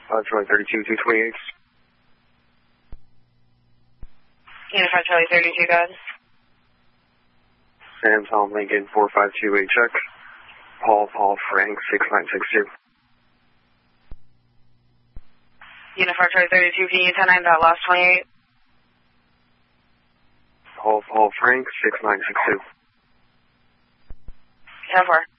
Charlie 32, 228. Unified Charlie 32, go ahead. Sam Tom Lincoln 4528 check. Paul Frank 6962. Unified Charlie 32, can you 10-9 that last 28? Paul Frank 6962. 10-4.